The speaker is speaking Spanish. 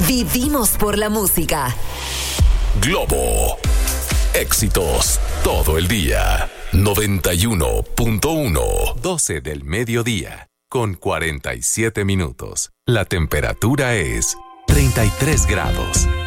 Vivimos por la música. Globo. Éxitos todo el día. 91.1. 12 del mediodía. Con 47 minutos. La temperatura es 33 grados.